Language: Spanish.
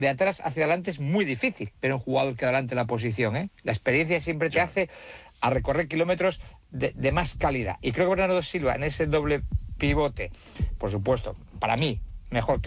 de atrás hacia adelante es muy difícil, pero un jugador que adelante la posición, ¿eh? La experiencia siempre te hace a recorrer kilómetros de más calidad. Y creo que Bernardo Silva en ese doble pivote, por supuesto, para mí, mejor que